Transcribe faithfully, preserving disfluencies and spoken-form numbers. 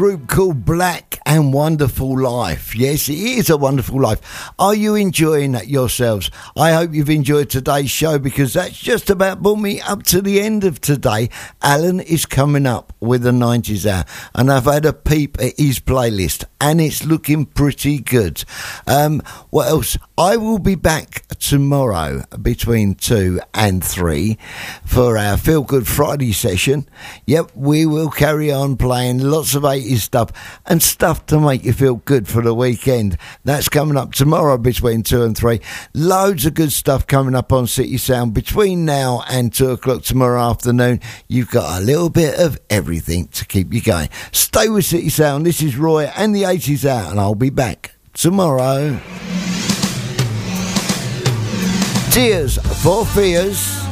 Group called Black and Wonderful Life. Yes, it is a wonderful life. Are you enjoying that yourselves? I hope you've enjoyed today's show, because that's just about brought me up to the end of today. Alan is coming up with the nineties hour, and I've had a peep at his playlist, and it's looking pretty good. Um, what else? I will be back tomorrow between two and three for our Feel Good Friday session. Yep, we will carry on playing lots of eighties stuff and stuff to make you feel good for the weekend. That's coming up tomorrow between two and three. Loads of good stuff coming up on City Sound between now and two o'clock tomorrow afternoon. You've got a little bit of everything to keep you going. Stay with City Sound. This is Roy and the eighties out, and I'll be back tomorrow. Tears for Fears.